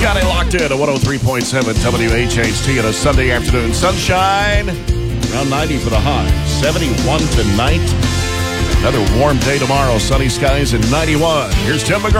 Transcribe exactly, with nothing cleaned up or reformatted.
got it locked in at one oh three point seven W H H T on a Sunday afternoon. Sunshine, around ninety for the high. seventy-one tonight. Another warm day tomorrow. Sunny skies and ninety-one. Here's Tim McGraw.